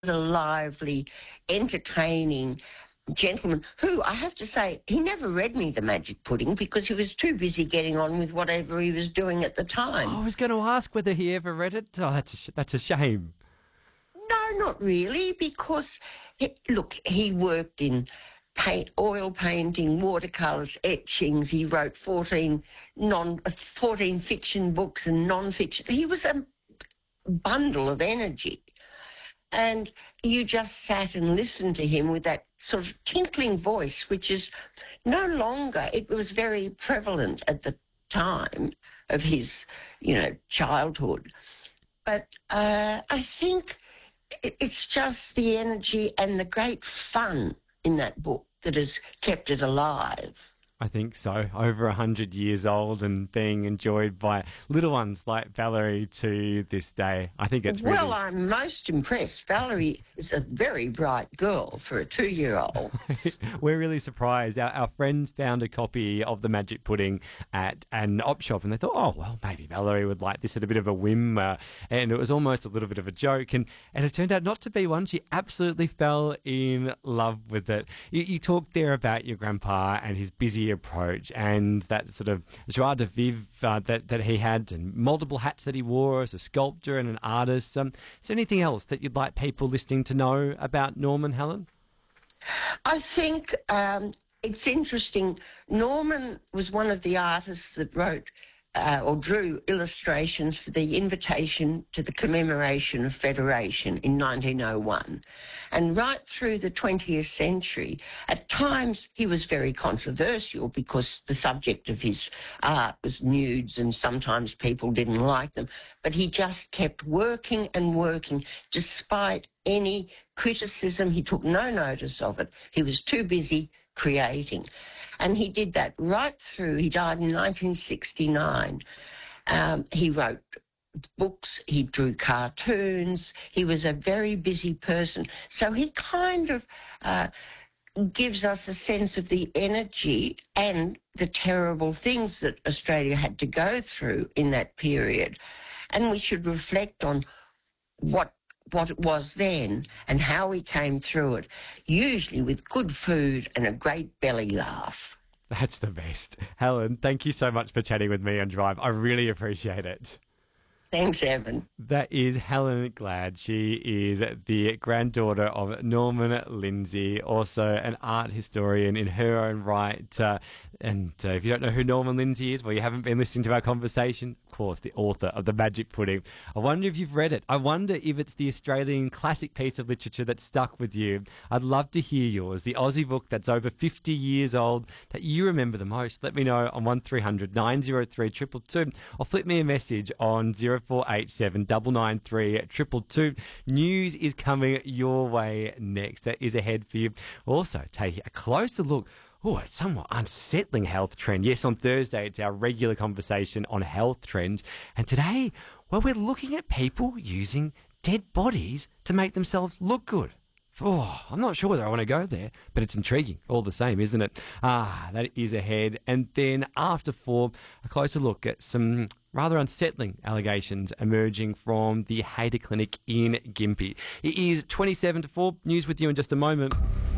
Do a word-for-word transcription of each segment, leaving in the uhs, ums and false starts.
a lively, entertaining gentleman who, I have to say, he never read me The Magic Pudding because he was too busy getting on with whatever he was doing at the time. I was going to ask whether he ever read it. Oh, that's a, sh- that's a shame. No, not really, because, he, look, he worked in paint, oil painting, watercolours, etchings. He wrote fourteen, non, fourteen fiction books and non-fiction. He was a bundle of energy. And you just sat and listened to him with that sort of tinkling voice, which is no longer, it was very prevalent at the time of his, you know, childhood. But uh, I think it's just the energy and the great fun in that book that has kept it alive. I think so. Over a hundred years old and being enjoyed by little ones like Valerie to this day. I think it's really... Well, I'm most impressed. Valerie is a very bright girl for a two-year-old. We're really surprised. Our, our friends found a copy of The Magic Pudding at an op shop and they thought, oh, well, maybe Valerie would like this at a bit of a whim. Uh, and it was almost a little bit of a joke. And, and it turned out not to be one. She absolutely fell in love with it. You, you talked there about your grandpa and his busy approach and that sort of joie de vivre uh, that, that he had and multiple hats that he wore as a sculptor and an artist. Um, is there anything else that you'd like people listening to know about Norman, Helen? I think um, it's interesting. Norman was one of the artists that wrote uh, or drew illustrations for the invitation to the commemoration of Federation in nineteen oh one. And right through the twentieth century, at times he was very controversial because the subject of his art was nudes and sometimes people didn't like them. But he just kept working and working despite any criticism. He took no notice of it. He was too busy creating. And he did that right through. He died in nineteen sixty-nine. Um, he wrote books, he drew cartoons, he was a very busy person. So he kind of uh, gives us a sense of the energy and the terrible things that Australia had to go through in that period. And we should reflect on what what it was then and how we came through it, usually with good food and a great belly laugh. That's the best. Helen, thank you so much for chatting with me on Drive. I really appreciate it. Thanks, Evan. That is Helen Glad. She is the granddaughter of Norman Lindsay, also an art historian in her own right. Uh, and uh, if you don't know who Norman Lindsay is, well, you haven't been listening to our conversation. Of course, the author of The Magic Pudding. I wonder if you've read it. I wonder if it's the Australian classic piece of literature that stuck with you. I'd love to hear yours. The Aussie book that's over fifty years old that you remember the most. Let me know on one three hundred nine oh three two two two or flip me a message on zero four eight seven nine nine three two two two. News is coming your way next. That is ahead for you. Also, take a closer look. Oh, it's somewhat unsettling health trend. Yes, on Thursday, it's our regular conversation on health trends. And today, well, we're looking at people using dead bodies to make themselves look good. Oh, I'm not sure whether I want to go there, but it's intriguing all the same, isn't it? Ah, that is ahead. And then after four, a closer look at some rather unsettling allegations emerging from the Hayter Clinic in Gympie. It is twenty-seven to four. News with you in just a moment.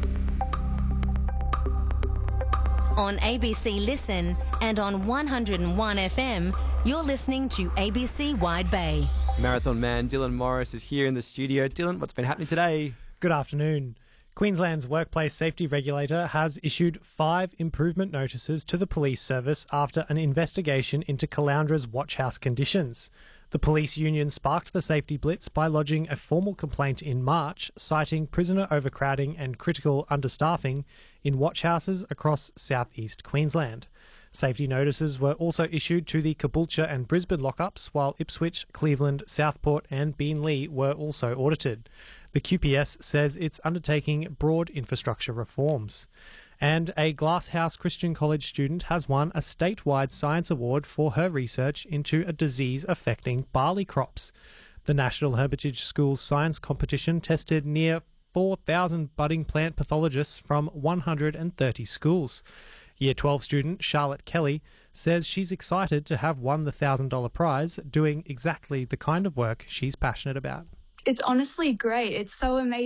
On A B C Listen and on one oh one F M, you're listening to A B C Wide Bay. Marathon man Dylan Morris is here in the studio. Dylan, what's been happening today? Good afternoon. Queensland's workplace safety regulator has issued five improvement notices to the police service after an investigation into Caloundra's watchhouse conditions. The police union sparked the safety blitz by lodging a formal complaint in March, citing prisoner overcrowding and critical understaffing in watchhouses across southeast Queensland. Safety notices were also issued to the Caboolture and Brisbane lockups, while Ipswich, Cleveland, Southport and Beenleigh were also audited. The Q P S says it's undertaking broad infrastructure reforms. And a Glasshouse Christian College student has won a statewide science award for her research into a disease affecting barley crops. The National Hermitage School's science competition tested near four thousand budding plant pathologists from one hundred thirty schools. Year twelve student Charlotte Kelly says she's excited to have won the one thousand dollars prize, doing exactly the kind of work she's passionate about. It's honestly great. It's so amazing.